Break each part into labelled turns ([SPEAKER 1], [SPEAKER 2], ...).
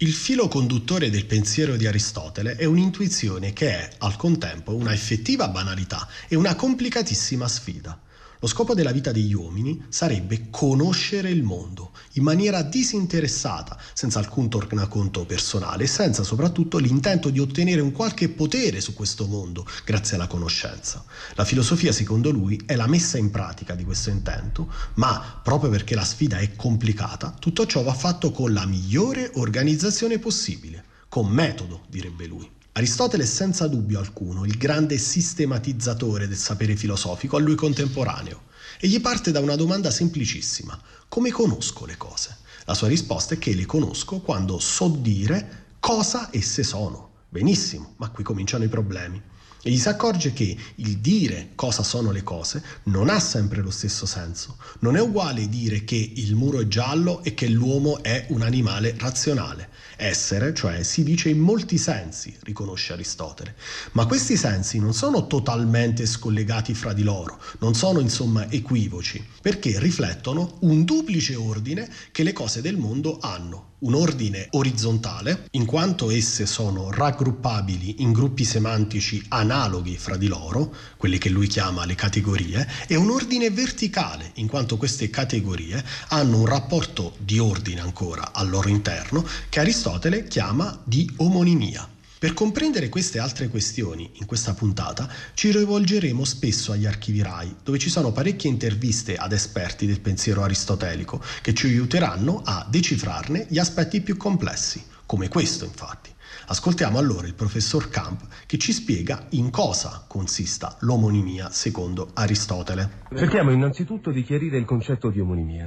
[SPEAKER 1] Il filo conduttore del pensiero di Aristotele è un'intuizione che è, al contempo, una effettiva banalità e una complicatissima sfida. Lo scopo della vita degli uomini sarebbe conoscere il mondo in maniera disinteressata, senza alcun tornaconto personale e senza soprattutto l'intento di ottenere un qualche potere su questo mondo grazie alla conoscenza. La filosofia, secondo lui, è la messa in pratica di questo intento, ma proprio perché la sfida è complicata, tutto ciò va fatto con la migliore organizzazione possibile, con metodo, direbbe lui. Aristotele è senza dubbio alcuno il grande sistematizzatore del sapere filosofico a lui contemporaneo. Egli parte da una domanda semplicissima: come conosco le cose? La sua risposta è che le conosco quando so dire cosa esse sono. Benissimo, ma qui cominciano i problemi. Egli si accorge che il dire cosa sono le cose non ha sempre lo stesso senso. Non è uguale dire che il muro è giallo e che l'uomo è un animale razionale. Essere, cioè, si dice in molti sensi, riconosce Aristotele, ma questi sensi non sono totalmente scollegati fra di loro, non sono insomma equivoci, perché riflettono un duplice ordine che le cose del mondo hanno. Un ordine orizzontale, in quanto esse sono raggruppabili in gruppi semantici analoghi fra di loro, quelli che lui chiama le categorie, e un ordine verticale, in quanto queste categorie hanno un rapporto di ordine ancora al loro interno, che Aristotele chiama di omonimia. Per comprendere queste altre questioni, in questa puntata, ci rivolgeremo spesso agli archivi RAI, dove ci sono parecchie interviste ad esperti del pensiero aristotelico che ci aiuteranno a decifrarne gli aspetti più complessi, come questo infatti. Ascoltiamo allora il professor Camp che ci spiega in cosa consista l'omonimia secondo Aristotele.
[SPEAKER 2] Cerchiamo innanzitutto di chiarire il concetto di omonimia.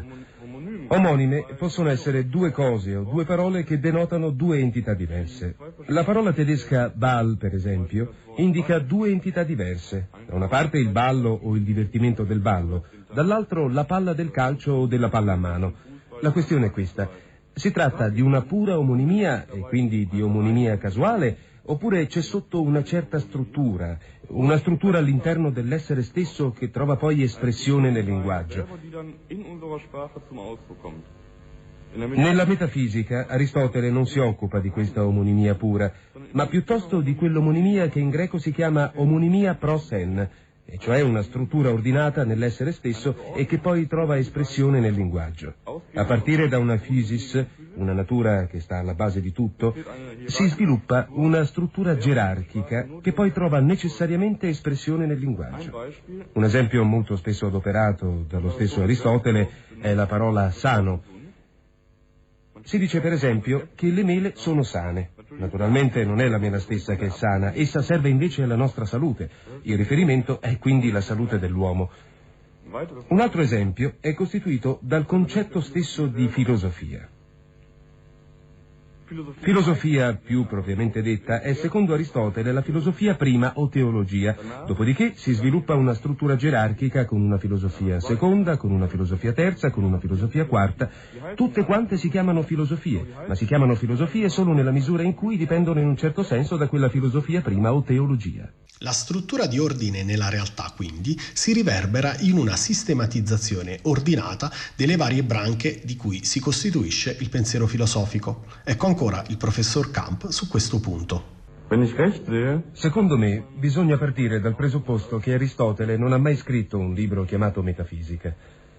[SPEAKER 2] Omonime possono essere due cose o due parole che denotano due entità diverse. La parola tedesca Ball, per esempio, indica due entità diverse. Da una parte il ballo o il divertimento del ballo, dall'altro la palla del calcio o della palla a mano. La questione è questa: si tratta di una pura omonimia e quindi di omonimia casuale, oppure c'è sotto una certa struttura, una struttura all'interno dell'essere stesso che trova poi espressione nel linguaggio. Nella metafisica Aristotele non si occupa di questa omonimia pura, ma piuttosto di quell'omonimia che in greco si chiama omonimia pros en, e cioè una struttura ordinata nell'essere stesso e che poi trova espressione nel linguaggio. A partire da una physis, una natura che sta alla base di tutto, si sviluppa una struttura gerarchica che poi trova necessariamente espressione nel linguaggio. Un esempio molto spesso adoperato dallo stesso Aristotele è la parola sano. Si dice per esempio che le mele sono sane. Naturalmente non è la mela stessa che è sana, essa serve invece alla nostra salute. Il riferimento è quindi la salute dell'uomo. Un altro esempio è costituito dal concetto stesso di filosofia. Filosofia, più propriamente detta, è secondo Aristotele la filosofia prima o teologia, dopodiché si sviluppa una struttura gerarchica con una filosofia seconda, con una filosofia terza, con una filosofia quarta. Tutte quante si chiamano filosofie, ma si chiamano filosofie solo nella misura in cui dipendono in un certo senso da quella filosofia prima o teologia.
[SPEAKER 1] La struttura di ordine nella realtà, quindi, si riverbera in una sistematizzazione ordinata delle varie branche di cui si costituisce il pensiero filosofico. Ecco ancora il professor Camp su questo punto.
[SPEAKER 2] Secondo me, bisogna partire dal presupposto che Aristotele non ha mai scritto un libro chiamato Metafisica.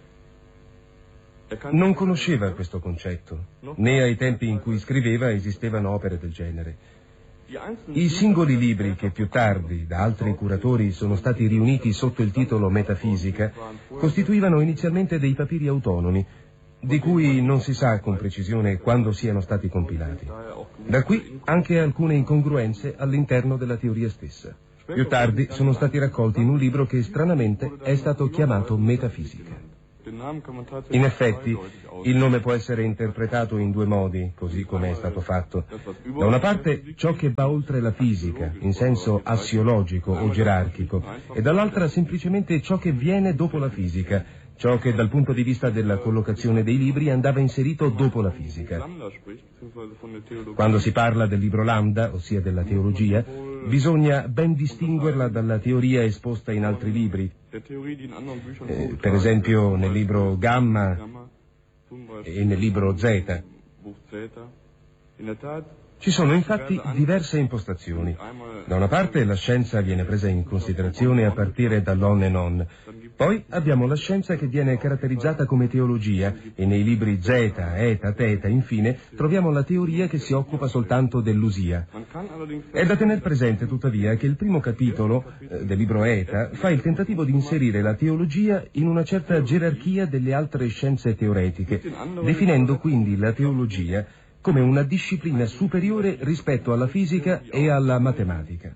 [SPEAKER 2] Non conosceva questo concetto, né ai tempi in cui scriveva esistevano opere del genere. I singoli libri che più tardi, da altri curatori, sono stati riuniti sotto il titolo Metafisica, costituivano inizialmente dei papiri autonomi, di cui non si sa con precisione quando siano stati compilati. Da qui anche alcune incongruenze all'interno della teoria stessa. Più tardi sono stati raccolti in un libro che stranamente è stato chiamato Metafisica. In effetti, il nome può essere interpretato in due modi, così come è stato fatto. Da una parte, ciò che va oltre la fisica, in senso assiologico o gerarchico, e dall'altra semplicemente ciò che viene dopo la fisica, ciò che dal punto di vista della collocazione dei libri andava inserito dopo la fisica. Quando si parla del libro Lambda, ossia della teologia, bisogna ben distinguerla dalla teoria esposta in altri libri, per esempio nel libro Gamma e nel libro Zeta. Ci sono infatti diverse impostazioni. Da una parte la scienza viene presa in considerazione a partire dall'on e non. Poi abbiamo la scienza che viene caratterizzata come teologia e nei libri Zeta, Eta, Teta, infine, troviamo la teoria che si occupa soltanto dell'usia. È da tener presente tuttavia che il primo capitolo del libro Eta fa il tentativo di inserire la teologia in una certa gerarchia delle altre scienze teoretiche, definendo quindi la teologia come una disciplina superiore rispetto alla fisica e alla matematica.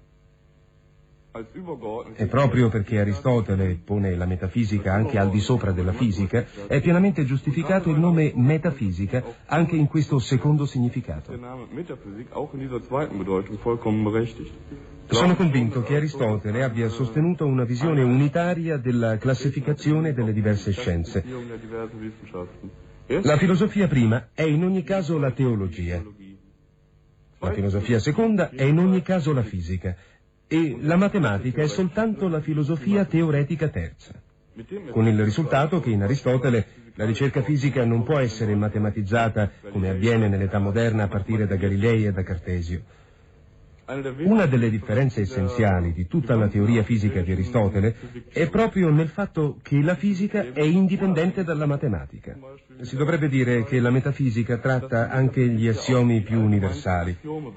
[SPEAKER 2] E proprio perché Aristotele pone la metafisica anche al di sopra della fisica, è pienamente giustificato il nome metafisica anche in questo secondo significato. Sono convinto che Aristotele abbia sostenuto una visione unitaria della classificazione delle diverse scienze. La filosofia prima è in ogni caso la teologia, la filosofia seconda è in ogni caso la fisica e la matematica è soltanto la filosofia teoretica terza, con il risultato che in Aristotele la ricerca fisica non può essere matematizzata come avviene nell'età moderna a partire da Galilei e da Cartesio. Una delle differenze essenziali di tutta la teoria fisica di Aristotele è proprio nel fatto che la fisica è indipendente dalla matematica. Si dovrebbe dire che la metafisica tratta anche gli assiomi più universali.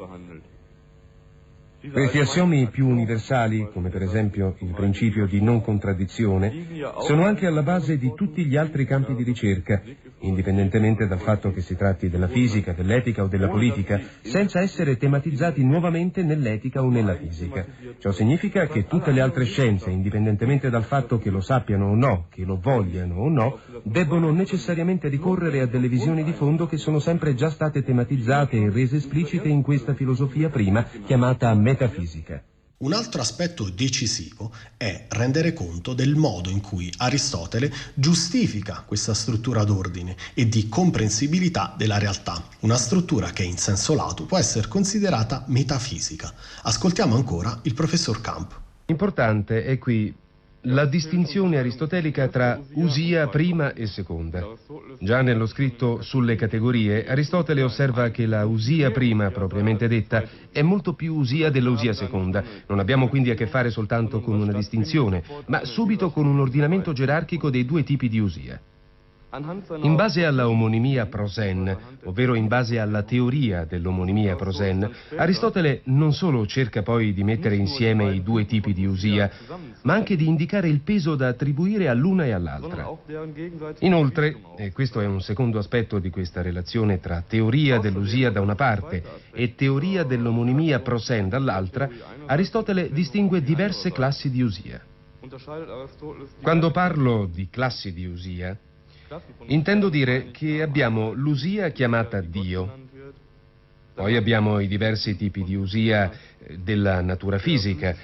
[SPEAKER 2] Questi assiomi più universali, come per esempio il principio di non contraddizione, sono anche alla base di tutti gli altri campi di ricerca, indipendentemente dal fatto che si tratti della fisica, dell'etica o della politica, senza essere tematizzati nuovamente nell'etica o nella fisica. Ciò significa che tutte le altre scienze, indipendentemente dal fatto che lo sappiano o no, che lo vogliano o no, debbono necessariamente ricorrere a delle visioni di fondo che sono sempre già state tematizzate e rese esplicite in questa filosofia prima, chiamata metafisica.
[SPEAKER 1] Un altro aspetto decisivo è rendere conto del modo in cui Aristotele giustifica questa struttura d'ordine e di comprensibilità della realtà, una struttura che in senso lato può essere considerata metafisica. Ascoltiamo ancora il professor Camp.
[SPEAKER 2] Importante è qui la distinzione aristotelica tra usia prima e seconda. Già nello scritto sulle categorie, Aristotele osserva che la usia prima, propriamente detta, è molto più usia dell'usia seconda. Non abbiamo quindi a che fare soltanto con una distinzione, ma subito con un ordinamento gerarchico dei due tipi di usia. In base alla omonimia prosen, ovvero in base alla teoria dell'omonimia prosen, Aristotele non solo cerca poi di mettere insieme i due tipi di usia, ma anche di indicare il peso da attribuire all'una e all'altra. Inoltre, e questo è un secondo aspetto di questa relazione tra teoria dell'usia da una parte e teoria dell'omonimia prosen dall'altra, Aristotele distingue diverse classi di usia. Quando parlo di classi di usia, intendo dire che abbiamo l'usia chiamata Dio, poi abbiamo i diversi tipi di usia della natura fisica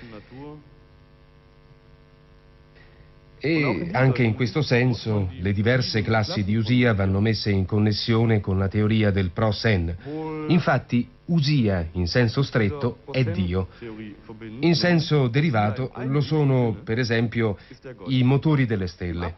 [SPEAKER 2] e anche in questo senso le diverse classi di usia vanno messe in connessione con la teoria del prosen. Infatti usia in senso stretto è Dio, in senso derivato lo sono per esempio i motori delle stelle.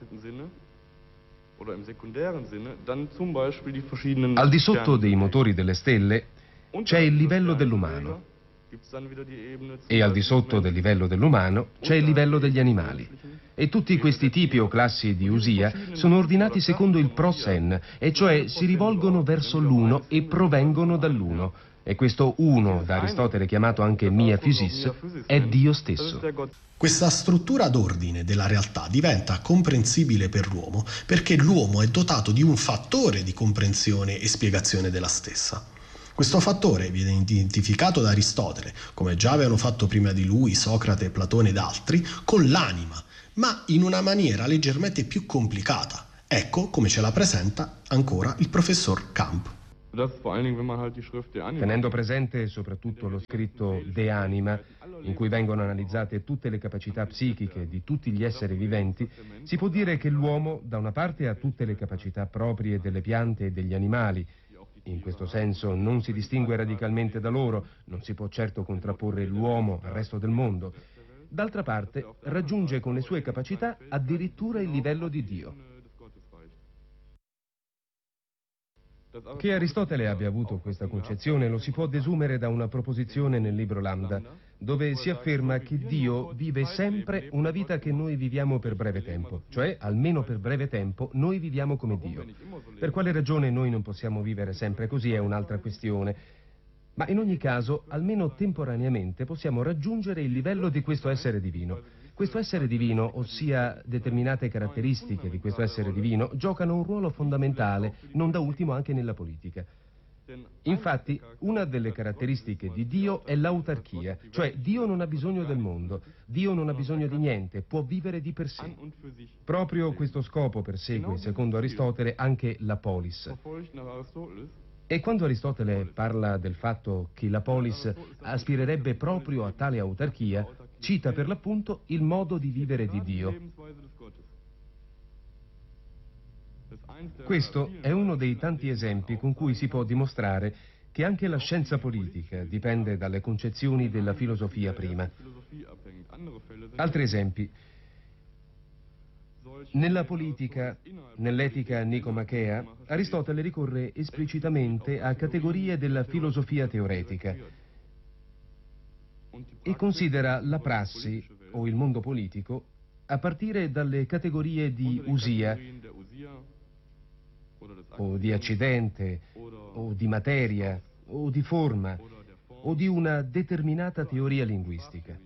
[SPEAKER 2] Al di sotto dei motori delle stelle c'è il livello dell'umano e al di sotto del livello dell'umano c'è il livello degli animali. E tutti questi tipi o classi di usia sono ordinati secondo il prosen, e cioè si rivolgono verso l'uno e provengono dall'uno. E questo uno, da Aristotele chiamato anche mia physis, è Dio stesso.
[SPEAKER 1] Questa struttura d'ordine della realtà diventa comprensibile per l'uomo perché l'uomo è dotato di un fattore di comprensione e spiegazione della stessa. Questo fattore viene identificato da Aristotele, come già avevano fatto prima di lui Socrate, Platone ed altri, con l'anima, ma in una maniera leggermente più complicata. Ecco come ce la presenta ancora il professor Camp.
[SPEAKER 2] Tenendo presente soprattutto lo scritto De Anima, in cui vengono analizzate tutte le capacità psichiche di tutti gli esseri viventi, si può dire che l'uomo da una parte ha tutte le capacità proprie delle piante e degli animali. In questo senso non si distingue radicalmente da loro, non si può certo contrapporre l'uomo al resto del mondo. D'altra parte raggiunge con le sue capacità addirittura il livello di Dio. Che Aristotele abbia avuto questa concezione lo si può desumere da una proposizione nel libro Lambda, dove si afferma che Dio vive sempre una vita che noi viviamo per breve tempo, cioè almeno per breve tempo noi viviamo come Dio. Per quale ragione noi non possiamo vivere sempre così è un'altra questione, ma in ogni caso, almeno temporaneamente, possiamo raggiungere il livello di questo essere divino. Questo essere divino, ossia determinate caratteristiche di questo essere divino, giocano un ruolo fondamentale, non da ultimo anche nella politica. Infatti, una delle caratteristiche di Dio è l'autarchia, cioè Dio non ha bisogno del mondo, Dio non ha bisogno di niente, può vivere di per sé. Proprio questo scopo persegue, secondo Aristotele, anche la polis. E quando Aristotele parla del fatto che la polis aspirerebbe proprio a tale autarchia, cita per l'appunto il modo di vivere di Dio. Questo è uno dei tanti esempi con cui si può dimostrare che anche la scienza politica dipende dalle concezioni della filosofia prima. Altri esempi. Nella politica, nell'etica nicomachea, Aristotele ricorre esplicitamente a categorie della filosofia teoretica e considera la prassi, o il mondo politico, a partire dalle categorie di usia, o di accidente, o di materia, o di forma, o di una determinata teoria linguistica.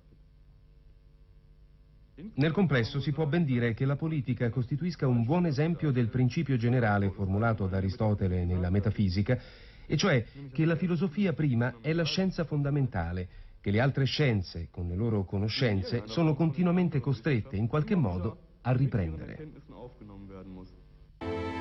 [SPEAKER 2] Nel complesso si può ben dire che la politica costituisca un buon esempio del principio generale formulato da Aristotele nella metafisica, e cioè che la filosofia prima è la scienza fondamentale, che le altre scienze, con le loro conoscenze, sono continuamente costrette in qualche modo a riprendere.